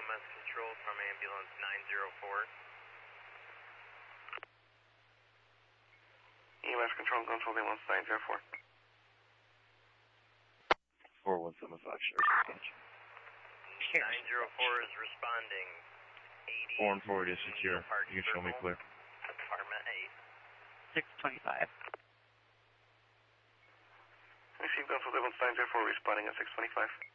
EMS control from ambulance 904. EMS control, control ambulance 904. 4175, Sheriff's Dispatch. 904 is responding. 80. 4 and forward is secure. You can show me clear. Apartment 625. Receive control ambulance 904 responding at 625.